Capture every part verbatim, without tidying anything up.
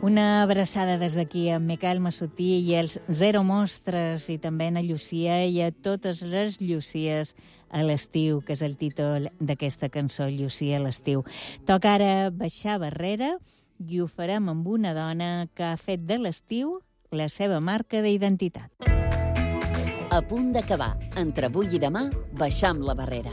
Una abraçada des d'aquí a Miquel Massutí i els Zero Mostres i també a Llucia i a totes les Llucies a l'estiu, que és el títol d'aquesta cançó, Llucia a l'estiu. Toca ara baixar barrera i ho farem amb una dona que ha fet de l'estiu la seva marca d'identitat. A punt d'acabar. Entre avui i demà, baixam la barrera.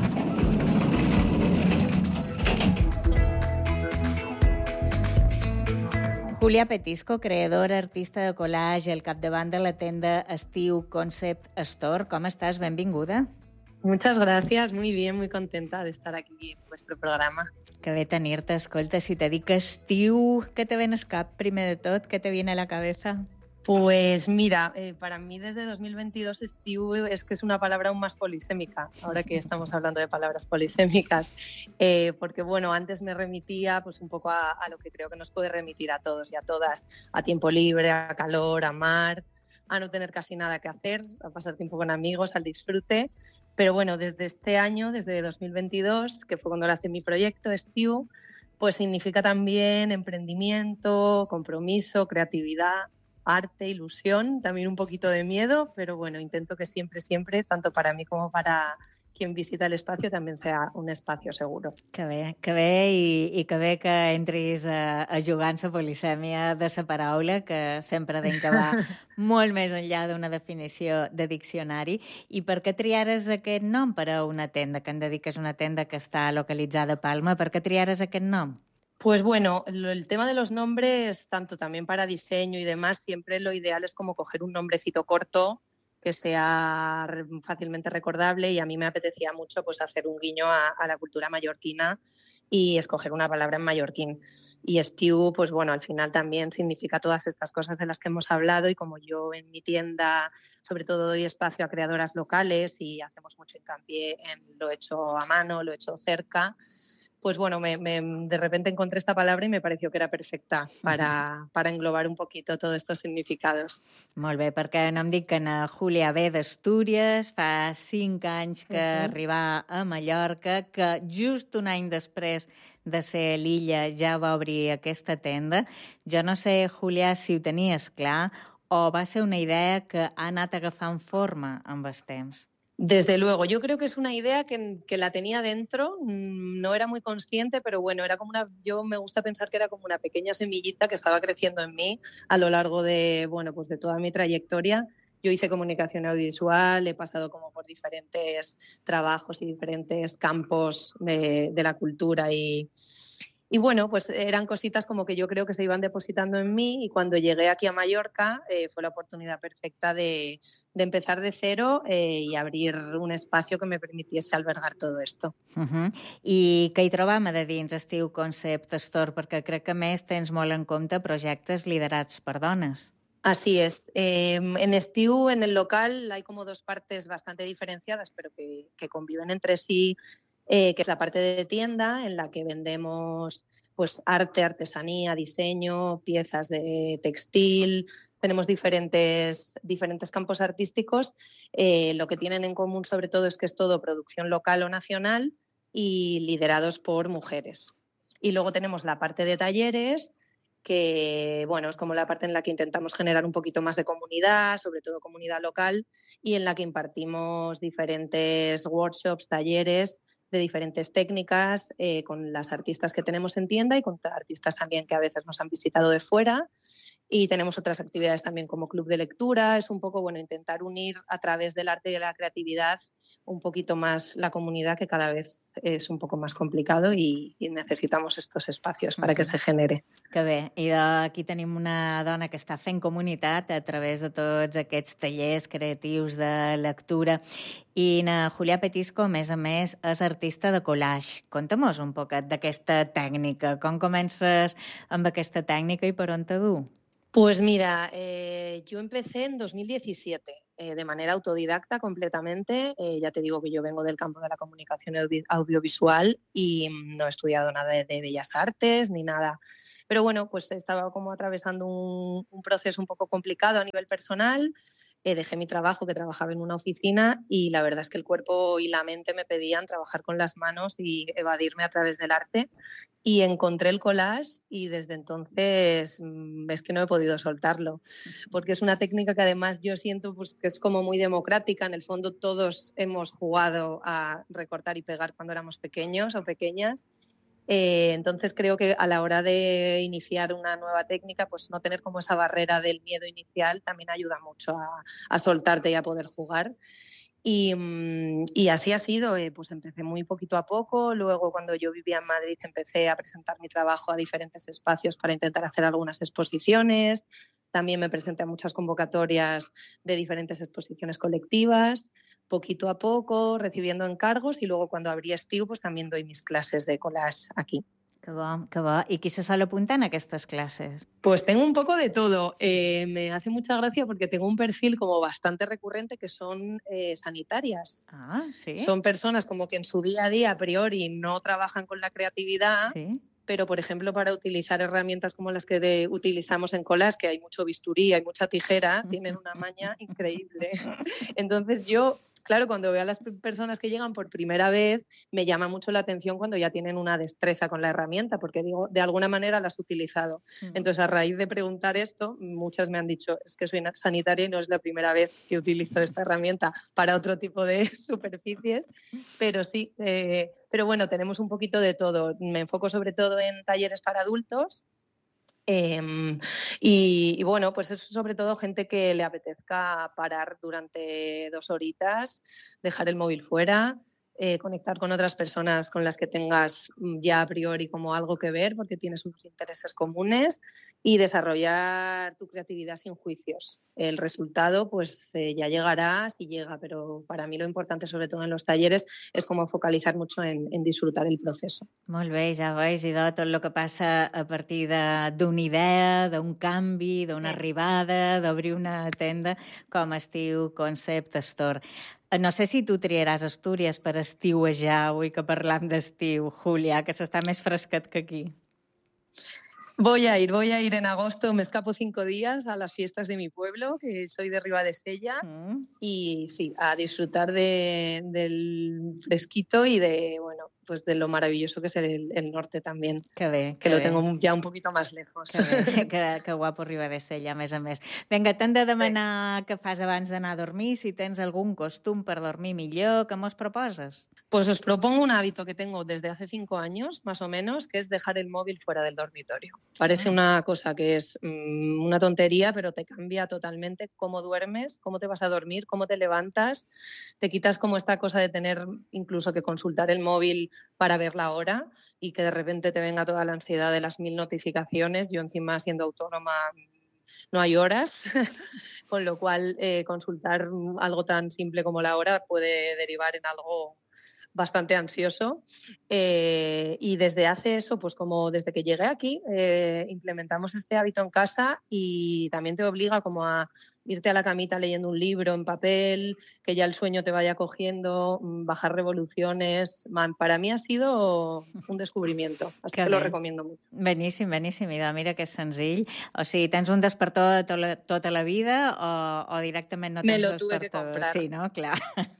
Julia Petisco, creadora, artista de collage, al capdavant de la tenda Estiu Concept Store. ¿Cómo estás? Benvinguda. Muchas gracias, muy bien, muy contenta de estar aquí en vuestro programa. Que bé tenir-te. Escolta, si te dic estiu, què te ven al cap primer de tot? Què te viene a la cabeza? Pues mira, eh, para mí desde dos mil veintidós estiu es que es una palabra aún más polisémica, ahora que estamos hablando de palabras polisémicas, eh, porque bueno, antes me remitía pues un poco a, a lo que creo que nos puede remitir a todos y a todas, a tiempo libre, a calor, a mar, a no tener casi nada que hacer, a pasar tiempo con amigos, al disfrute. Pero bueno, desde este año, desde dos mil veintidós, que fue cuando lancé mi proyecto Estiu, pues significa también emprendimiento, compromiso, creatividad, arte, ilusión, también un poquito de miedo, pero bueno, intento que siempre, siempre, tanto para mí como para quien visita el espacio, también sea un espacio seguro. Que bé, que bé, i, i que bé que entris a, a jugar en la polisèmia de la paraula, que sempre deim que va molt més enllà d'una definició de diccionari. I per què triares aquest nom per a una tenda, que em dediques una tenda que està localitzada a Palma? Per què triares aquest nom? Pues bueno, el tema de los nombres, tanto también para diseño y demás, siempre lo ideal es como coger un nombrecito corto que sea fácilmente recordable, y a mí me apetecía mucho pues hacer un guiño a, a la cultura mallorquina y escoger una palabra en mallorquín. Y estiu, pues bueno, al final también significa todas estas cosas de las que hemos hablado, y como yo en mi tienda sobre todo doy espacio a creadoras locales y hacemos mucho hincapié en lo hecho a mano, lo hecho cerca, pues bueno, me, me, de repente encontré esta palabra y me pareció que era perfecta para, para englobar un poquito todos estos significados. Molt bé, perquè no em dic que na Júlia ve d'Astúries, fa cinc anys que uh-huh. arribà a Mallorca, que just un any després de ser a l'illa ja va obrir aquesta tenda. Jo no sé, Júlia, si ho tenies clar o va ser una idea que ha anat agafant forma amb el temps. Desde luego, yo creo que es una idea que, que la tenía dentro, no era muy consciente, pero bueno, era como una, yo me gusta pensar que era como una pequeña semillita que estaba creciendo en mí a lo largo de, bueno, pues de toda mi trayectoria. Yo hice comunicación audiovisual, he pasado como por diferentes trabajos y diferentes campos de, de la cultura y... Y bueno, pues eran cositas como que yo creo que se iban depositando en mí, y cuando llegué aquí a Mallorca eh, fue la oportunidad perfecta de, de empezar de cero eh, y abrir un espacio que me permitiese albergar todo esto. Uh-huh. I què hi trobam a de dins Estiu Concept Store? Perquè crec que a més tens molt en compte projectes liderats per dones. Así es. Eh, en Estiu, en el local, hay como dos partes bastante diferenciadas, pero que, que conviven entre sí. Eh, que es la parte de tienda, en la que vendemos pues arte, artesanía, diseño, piezas de textil. Tenemos diferentes, diferentes campos artísticos. Eh, lo que tienen en común sobre todo es que es todo producción local o nacional y liderados por mujeres. Y luego tenemos la parte de talleres, que bueno, es como la parte en la que intentamos generar un poquito más de comunidad, sobre todo comunidad local, y en la que impartimos diferentes workshops, talleres de diferentes técnicas eh, con las artistas que tenemos en tienda y con artistas también que a veces nos han visitado de fuera. Y tenemos otras actividades también como club de lectura. Es un poco, bueno, intentar unir a través del arte y de la creatividad un poquito más la comunidad, que cada vez es un poco más complicado y, i necesitamos estos espacios para que se genere. Que bé. I aquí tenim una dona que està fent comunitat a través de tots aquests tallers creatius de lectura. I na Julia Petisco, a més a més, és artista de collage. Conta-mos un poquet d'aquesta tècnica. Com comences amb aquesta tècnica i per on te du? Pues mira, eh, yo empecé en dos mil diecisiete eh, de manera autodidacta completamente. Eh, ya te digo que yo vengo del campo de la comunicación audio- audiovisual y no he estudiado nada de, de bellas artes ni nada. Pero bueno, pues estaba como atravesando un, un proceso un poco complicado a nivel personal. eh, dejé mi trabajo, que trabajaba en una oficina, y la verdad es que el cuerpo y la mente me pedían trabajar con las manos y evadirme a través del arte. Y encontré el collage y desde entonces mmm, es que no he podido soltarlo, porque es una técnica que además yo siento pues, que es como muy democrática. En el fondo todos hemos jugado a recortar y pegar cuando éramos pequeños o pequeñas. Eh, entonces creo que a la hora de iniciar una nueva técnica, pues no tener como esa barrera del miedo inicial también ayuda mucho a, a soltarte y a poder jugar. Y, y así ha sido, eh, pues empecé muy poquito a poco. Luego, cuando yo vivía en Madrid, empecé a presentar mi trabajo a diferentes espacios para intentar hacer algunas exposiciones. También me presenté a muchas convocatorias de diferentes exposiciones colectivas, poquito a poco, recibiendo encargos, y luego cuando abrí Estiu, pues también doy mis clases de collage aquí. Que bo, que bo. I qui se sol apuntar en aquestes classes? Pues tengo un poco de todo. Eh, me hace mucha gracia porque tengo un perfil como bastante recurrente que son eh, sanitarias. Ah, sí? Son personas como que en su día a día a priori no trabajan con la creatividad, Sí. pero por ejemplo para utilizar herramientas como las que de, utilizamos en collage, que hay mucho bisturí, hay mucha tijera, tienen una maña increíble. Entonces yo, claro, cuando veo a las personas que llegan por primera vez, me llama mucho la atención cuando ya tienen una destreza con la herramienta, porque digo, de alguna manera las he utilizado. Entonces, a raíz de preguntar esto, muchas me han dicho, es que soy sanitaria y no es la primera vez que utilizo esta herramienta para otro tipo de superficies, pero sí, eh, pero bueno, tenemos un poquito de todo. Me enfoco sobre todo en talleres para adultos. Eh, y, y bueno, pues es sobre todo gente que le apetezca parar durante dos horitas, dejar el móvil fuera, eh, conectar con otras personas con las que tengas ya a priori como algo que ver porque tienes unos intereses comunes, y desarrollar tu creatividad sin juicios. El resultado pues eh, ya llegará si llega, pero para mí lo importante, sobre todo en los talleres, és com focalitzar mucho en, en disfrutar el proceso. Molt bé, ja veus, i de tot el que passa a partir d'una idea, d'un canvi, d'una sí. arribada, d'obrir una tenda com Estiu Concept Store. No sé si tu triaràs Astúries per estiuejar, avui que parlam d'estiu, Júlia, que s'està més fresquet que aquí. Voy a ir, voy a ir en agosto, me escapo cinco días a las fiestas de mi pueblo, que soy de Ribadesella, mm. y sí, a disfrutar de, del fresquito y de, bueno, pues de lo maravilloso que es el, el norte también, que, bé, que, que lo bé. tengo ya un poquito más lejos. Que bé, que, que guapo Ribadesella, a més a més. Vinga, t'hem de demanar sí. què fas abans d'anar a dormir, si tens algun costum per dormir millor, què mos proposes? Pues os propongo un hábito que tengo desde hace cinco años, más o menos, que es dejar el móvil fuera del dormitorio. Parece una cosa que es mmm, una tontería, pero te cambia totalmente cómo duermes, cómo te vas a dormir, cómo te levantas. Te quitas como esta cosa de tener incluso que consultar el móvil para ver la hora y que de repente te venga toda la ansiedad de las mil notificaciones. Yo encima, siendo autónoma, no hay horas, con lo cual eh, consultar algo tan simple como la hora puede derivar en algo bastante ansioso, eh, y desde hace eso, pues como desde que llegué aquí, eh, implementamos este hábito en casa, y también te obliga como a irte a la camita leyendo un libro en papel, que ya el sueño te vaya cogiendo, bajar revoluciones. Para mí ha sido un descubrimiento, así que, que lo recomiendo mucho. Beníssim, beníssim. I mira que és senzill. O sigui, tens un despertador tota la, tota la vida o, o directament no tens Me lo despertador? tuve que comprar. Sí, no? Clar.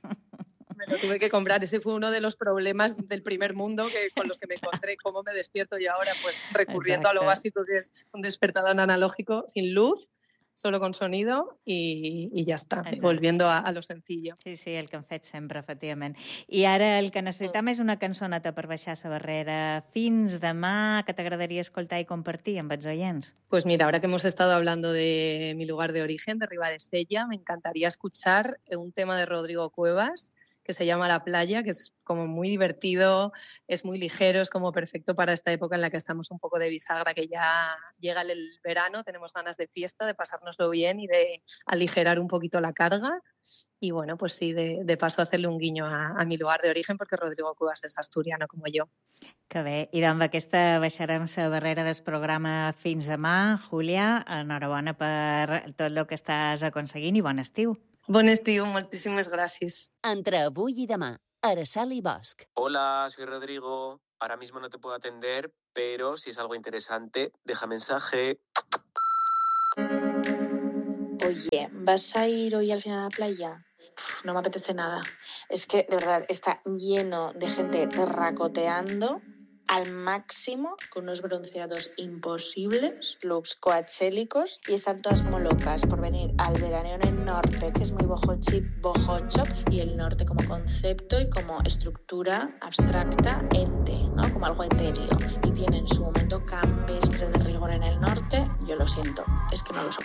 Me lo tuve que comprar. Ese fue uno de los problemas del primer mundo que, con los que me encontré. ¿Cómo me despierto yo ahora? Pues recurriendo Exacte. a lo básico, que es un despertador analógico sin luz, solo con sonido, y, y ya está, Exacte. volviendo a, a lo sencillo. Sí, sí, el que hem fet sempre, efectivament. I ara el que necessitam mm. és una cançoneta per baixar la barrera. Fins demà, que t'agradaria escoltar i compartir amb els oients? Pues mira, ahora que hemos estado hablando de mi lugar de origen, de Ribadesella, me encantaría escuchar un tema de Rodrigo Cuevas, que se llama La Playa, que es como muy divertido, es muy ligero, es como perfecto para esta época en la que estamos un poco de bisagra, que ya llega el verano, tenemos ganas de fiesta, de pasárnoslo bien y de aligerar un poquito la carga. Y bueno, pues sí, de, de paso hacerle un guiño a, a mi lugar de origen, porque Rodrigo Cuevas és asturiano como yo. Que bé. I amb aquesta baixarem la barrera del programa fins demà. Júlia, enhorabona per tot el que estàs aconseguint i bon estiu. Bon estiu, moltíssimes gràcies. Entre avui i demà, Araceli Bosch. Hola, soy Rodrigo. Ahora mismo no te puedo atender, pero si es algo interesante, deja mensaje. Hoy Oye, ¿vas a ir hoy al final a la playa? Uf, no me apetece nada. Es que, de verdad, está lleno de gente terracoteando al máximo, con unos bronceados imposibles, looks coachélicos, y están todas como locas por venir al veraneo en el norte, que es muy boho chic, boho chop, y el norte como concepto y como estructura abstracta, ente, ¿no? Como algo etéreo. Y tienen su momento campestre de rigor en el norte. Yo lo siento, es que no lo soporto.